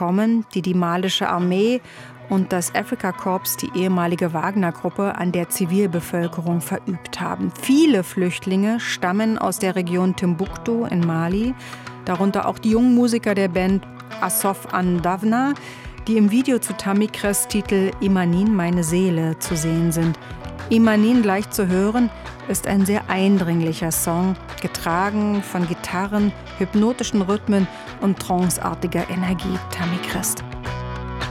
bekommen, die die malische Armee und das Afrika Korps, die ehemalige Wagner-Gruppe, an der Zivilbevölkerung verübt haben. Viele Flüchtlinge stammen aus der Region Timbuktu in Mali, darunter auch die jungen Musiker der Band Assof Andavna, die im Video zu Tamikres Titel Imanin, meine Seele, zu sehen sind. Imanin, gleich zu hören, ist ein sehr eindringlicher Song, getragen von Gitarren, hypnotischen Rhythmen und tranceartiger Energie. Tamikres.